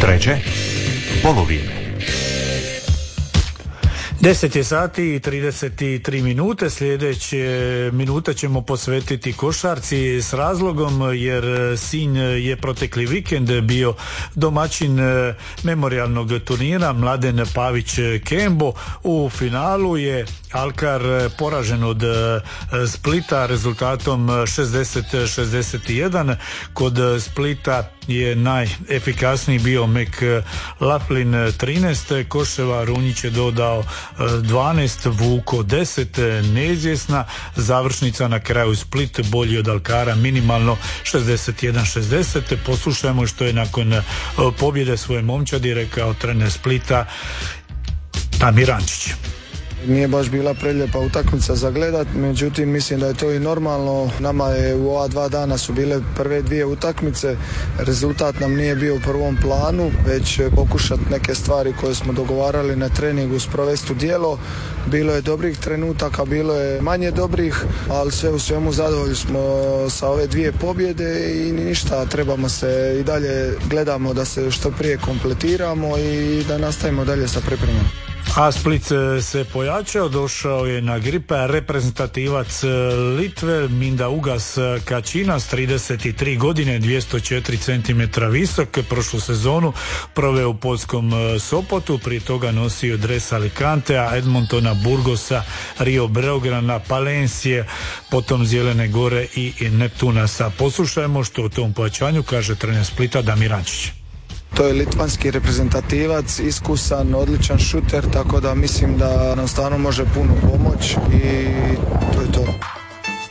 Treće polovrijeme. 10 sati i 33 minute. Sljedeće minute ćemo posvetiti košarci s razlogom jer Sinj je protekli vikend bio domaćin memorijalnog turnira Mladen Pavić Kembo. U finalu je Alkar poražen od Splita rezultatom 60-61. Kod Splita je najefikasniji bio Mek Laplin 13, Koševa Runjić je dodao 12, Vuko 10, neizvjesna završnica na kraju Split bolji od Alkara minimalno 61-60. Poslušajmo što je nakon pobjede svoje momčadi rekao trener Splita Damir Ančić. Nije baš bila prelijepa utakmica za gledat, međutim mislim da je to i normalno. Nama je u ova 2 dana su bile prve 2 utakmice, rezultat nam nije bio u prvom planu, već pokušati neke stvari koje smo dogovarali na treningu sprovesti u djelo. Bilo je dobrih trenutaka, bilo je manje dobrih, ali sve u svemu zadovoljni smo sa ove 2 pobjede i ništa, trebamo se i dalje, gledamo da se što prije kompletiramo i da nastavimo dalje sa pripremom. A Split se pojačao, došao je na gripe reprezentativac Litve Minda Ugas Kačinas, 33 godine, 204 cm visok, prošlu sezonu proveo u poljskom Sopotu, prije toga nosio dres Alicantea, Edmontona, Burgosa, Rio Beograna, Palencije, potom Zelene Gore i Neptunasa. Poslušajmo što o tom pojačanju kaže trener Splita Damir Ančić. To je litvanski reprezentativac, iskusan, odličan šuter, tako da mislim da nam stvarno može puno pomoć i to je to.